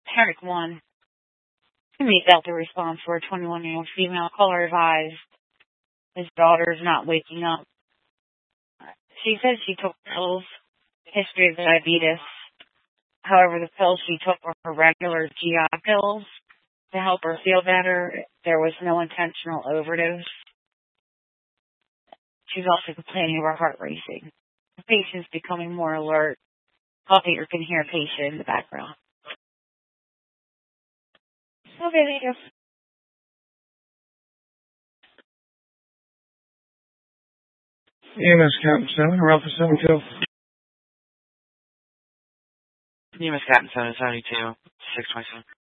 Herrick 1. Community Delta response for a 21-year-old female caller advised his daughter is not waking up. She said she took pills, history of diabetes. However, the pills she took were her regular GI pills to help her feel better. There was no intentional overdose. She's also complaining of her heart racing. The patient's becoming more alert. Operator can hear a patient in the background. Okay, thank you. EMS Captain 7, around for 72. EMS Captain 772, 627.